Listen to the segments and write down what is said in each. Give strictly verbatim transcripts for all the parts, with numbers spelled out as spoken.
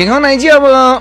健康来讲无？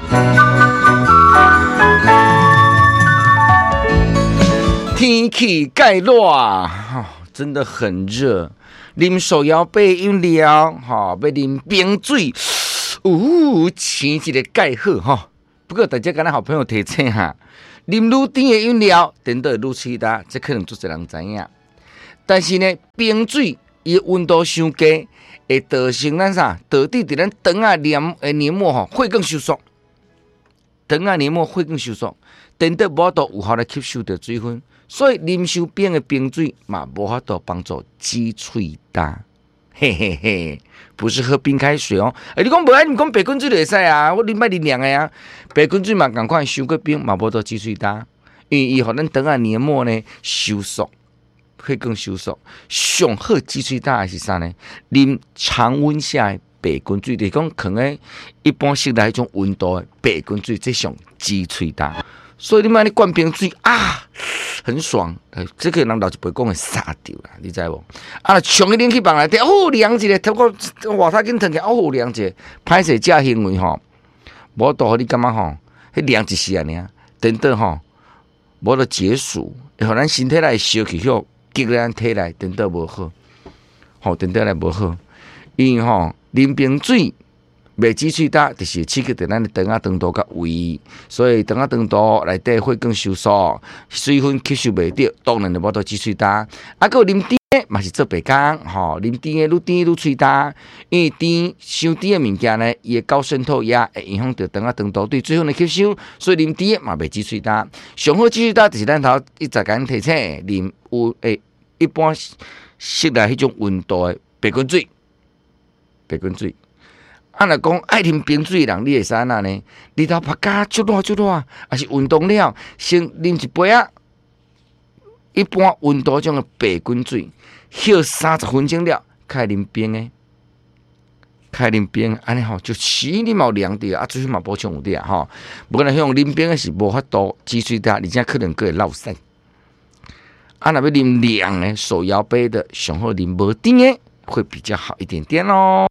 天气介热啊，真的很热。啉手摇杯饮料，哈，要啉冰水，呜，醒一个介好哈。不过大家跟咱好朋友提醒哈，啉愈甜的饮料，等到愈吹大，这可能做侪人知影。但是呢，冰水伊温度伤低，会造成咱啥？导致伫咱肠啊黏诶黏膜吼会更收缩，肠啊黏膜会更收缩，等到无度有效来吸收到水分，所以啉伤冰的冰水嘛无法度帮助挤喙焦。嘿嘿嘿，不是喝冰开水哦。哎、欸，你讲无爱，你讲白滚水就会使啊？我啉摆啉凉的啊，白滚水嘛共款伤过冰嘛无度挤喙焦，因为伊互咱肠啊黏膜呢收缩。会更收缩，上好挤喙焦的是啥呢？啉常温下的白滚水，就是讲可能一般室内迄种温度的白滚水，这上挤喙焦。所以你买你灌冰水啊，很爽。欸、这个人老一辈讲会杀掉啦，你知无？啊，冲去冷气房内底，哦凉一下，透过外太紧腾起，哦凉一下，歹势这行为吼，无度互你感觉吼，迄凉一时啊尔，等等吼，无得解暑，会互咱身体内烧气吼。激咱体内等到无好，吼等到来无好，因为吼啉冰水袂挤喙焦，就是刺激到咱的肠啊肠道甲胃，所以肠啊肠道内底会更收缩，水分吸收袂到，当然就无到挤喙焦。啊，佮啉甜的嘛是做白工，吼啉甜的愈甜愈喙焦，因为甜伤甜的物件呢，伊的高渗透压会影响到肠啊肠道对水分的吸收，所以啉甜的嘛袂挤喙焦。上好挤喙焦就是咱头一直甲咱提醒啉。有诶，一般室内迄种温度诶白滚水，白滚水。啊，若讲爱啉冰水诶人，你会使安那呢？日头晒甲足热足热，还是运动了，先啉一杯啊。一般温度种诶白滚水，歇三十分钟了，开啉冰诶，开啉冰，安尼吼就起你嘛有凉着啊，水分嘛补充有滴啊吼。无可能用啉冰诶是无法度挤水焦，而且可能佫会落屎。啊，若要啉凉的手摇杯的，上好啉无甜的，会比较好一点点哦。